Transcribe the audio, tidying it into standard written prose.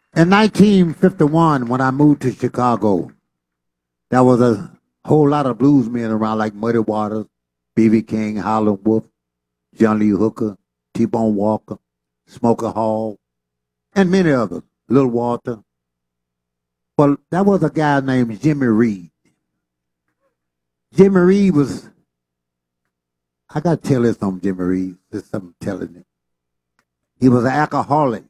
In 1951, when I moved to Chicago, there was a whole lot of blues men around like Muddy Waters, B.B. King, Howlin' Wolf, John Lee Hooker, T-Bone Walker, Smoker Hall, and many others, Little Walter. Well, there was a guy named Jimmy Reed. Jimmy Reed was, I got to tell you something, Jimmy Reed. This is something I'm telling you. He was an alcoholic.